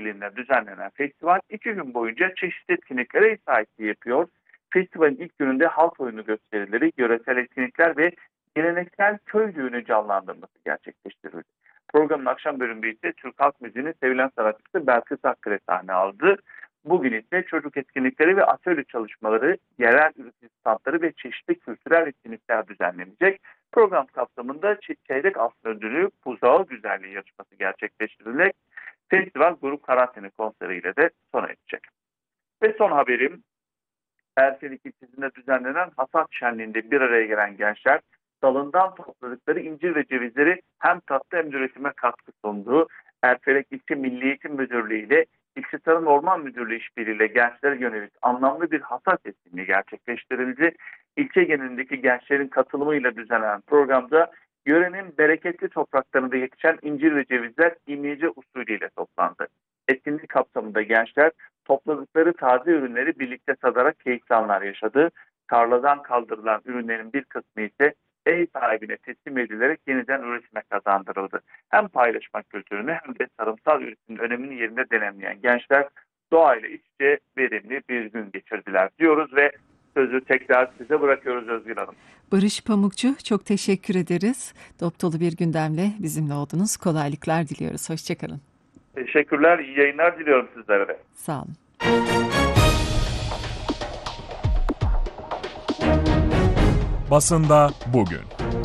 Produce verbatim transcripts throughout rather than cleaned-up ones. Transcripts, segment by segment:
Birliği'nde düzenlenen festival iki gün boyunca çeşitli etkinliklere ev sahipliği yapıyor. Festivalin ilk gününde halk oyunu gösterileri, yöresel etkinlikler ve geleneksel köy düğünü canlandırması gerçekleştirildi. Programın akşam bölümünde ise Türk halk müziğinin sevilen sanatçısı Belkıs Akkaya sahne aldı. Bugün ise çocuk etkinlikleri ve atölye çalışmaları, yerel üretici standları ve çeşitli kültürel etkinlikler düzenlenecek. Program kapsamında çeyrek altın ödülü buzağı güzelliği yarışması gerçekleştirilecek. Festival Grup Karantina konseriyle de sona erecek. Ve son haberim, Erfelik ilçesinde düzenlenen hasat şenliğinde bir araya gelen gençler dalından topladıkları incir ve cevizleri hem tatlı hem de üretime katkı sundu. Erfelek İlçe Milli Eğitim Müdürlüğü ile İlçe Tarım Orman Müdürlüğü işbirliğiyle gençlere yönelik anlamlı bir hasat etkinliği gerçekleştirildi. İlçe genelindeki gençlerin katılımıyla düzenlenen programda yörenin bereketli topraklarında yetişen incir ve cevizler imece usulüyle toplandı. Etkinlik kapsamında gençler topladıkları taze ürünleri birlikte tadarak keyifli anlar yaşadı. Tarladan kaldırılan ürünlerin bir kısmı ise ev sahibine teslim edilerek yeniden üretime kazandırıldı. Hem paylaşmak kültürünü hem de tarımsal üretimin önemini yerinde deneyimleyen gençler doğayla iç içe verimli bir gün geçirdiler diyoruz ve sözü tekrar size bırakıyoruz Özgür Hanım. Barış Pamukçu, çok teşekkür ederiz. Dop dolu bir gündemle bizimle oldunuz. Kolaylıklar diliyoruz. Hoşçakalın. Teşekkürler, iyi yayınlar diliyorum sizlere de. Sağ olun. Basında bugün.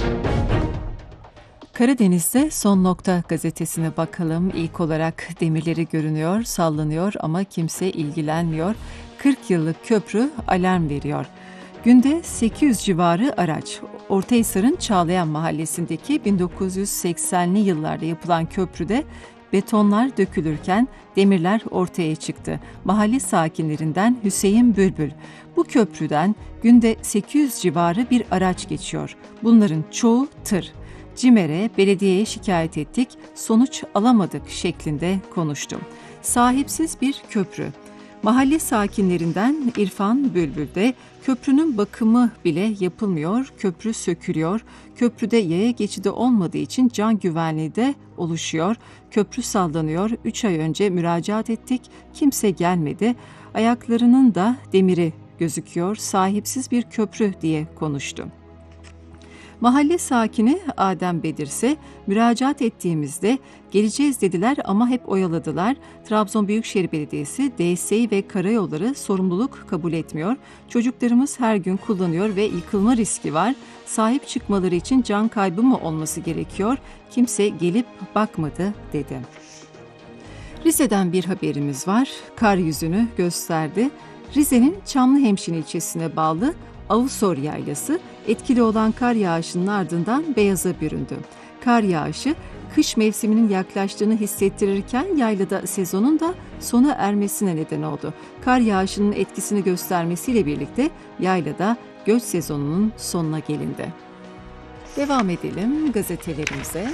Karadeniz'de Son Nokta gazetesine bakalım. İlk olarak demirleri görünüyor, sallanıyor ama kimse ilgilenmiyor. kırk yıllık köprü alarm veriyor. Günde sekiz yüz civarı araç. Ortahisar'ın Çağlayan mahallesindeki bin dokuz yüz seksenli yıllarda yapılan köprüde betonlar dökülürken demirler ortaya çıktı. Mahalle sakinlerinden Hüseyin Bülbül, bu köprüden günde sekiz yüz civarı bir araç geçiyor. Bunların çoğu tır. CİMER'e, belediyeye şikayet ettik, sonuç alamadık şeklinde konuştum. Sahipsiz bir köprü. Mahalle sakinlerinden İrfan Bülbül de köprünün bakımı bile yapılmıyor, köprü sökülüyor, köprüde yaya geçidi olmadığı için can güvenliği de oluşuyor, köprü sallanıyor, üç ay önce müracaat ettik, kimse gelmedi, ayaklarının da demiri gözüküyor, sahipsiz bir köprü diye konuştu. Mahalle sakini Adem Bedir ise müracaat ettiğimizde geleceğiz dediler ama hep oyaladılar. Trabzon Büyükşehir Belediyesi, D S İ ve karayolları sorumluluk kabul etmiyor. Çocuklarımız her gün kullanıyor ve yıkılma riski var. Sahip çıkmaları için can kaybı mı olması gerekiyor? Kimse gelip bakmadı dedi. Rize'den bir haberimiz var. Kar yüzünü gösterdi. Rize'nin Çamlıhemşin ilçesine bağlı Avusor Yaylası etkili olan kar yağışının ardından beyaza büründü. Kar yağışı kış mevsiminin yaklaştığını hissettirirken yaylada sezonun da sona ermesine neden oldu. Kar yağışının etkisini göstermesiyle birlikte yaylada göç sezonunun sonuna gelindi. Devam edelim gazetelerimize.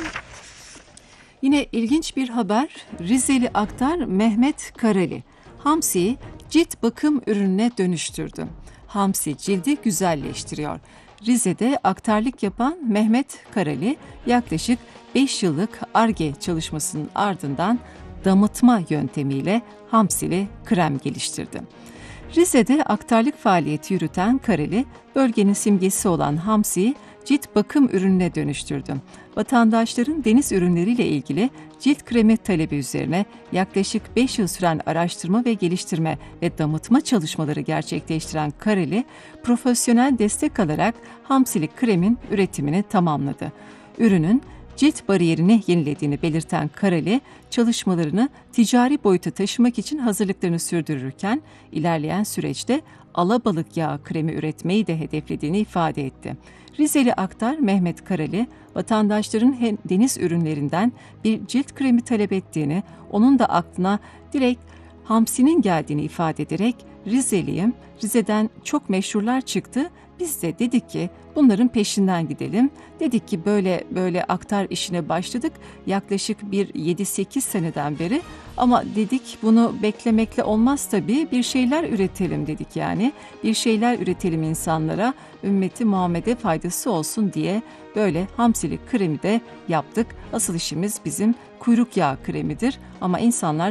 Yine ilginç bir haber. Rizeli aktar Mehmet Karali hamsiyi cilt bakım ürününe dönüştürdü. Hamsi cildi güzelleştiriyor. Rize'de aktarlık yapan Mehmet Karali yaklaşık beş yıllık Ar-Ge çalışmasının ardından damıtma yöntemiyle hamsili krem geliştirdi. Rize'de aktarlık faaliyeti yürüten Karali, bölgenin simgesi olan hamsiyi cilt bakım ürününe dönüştürdü. Vatandaşların deniz ürünleriyle ilgili cilt kremi talebi üzerine yaklaşık beş yıl süren araştırma ve geliştirme ve damıtma çalışmaları gerçekleştiren Kareli, profesyonel destek alarak hamsilik kremin üretimini tamamladı. Ürünün cilt bariyerini yenilediğini belirten Kareli, çalışmalarını ticari boyuta taşımak için hazırlıklarını sürdürürken, ilerleyen süreçte alabalık yağı kremi üretmeyi de hedeflediğini ifade etti. Rizeli aktar Mehmet Karali, vatandaşların deniz ürünlerinden bir cilt kremi talep ettiğini, onun da aklına direkt hamsinin geldiğini ifade ederek, Rizeliyim, Rize'den çok meşhurlar çıktı, biz de dedik ki bunların peşinden gidelim. Dedik ki böyle böyle aktar işine başladık yaklaşık bir yedi sekiz seneden beri ama dedik bunu beklemekle olmaz tabii, bir şeyler üretelim dedik yani. Bir şeyler üretelim insanlara, ümmeti Muhammed'e faydası olsun diye böyle hamsilik kremi de yaptık. Asıl işimiz bizim kuyruk yağı kremidir ama insanlar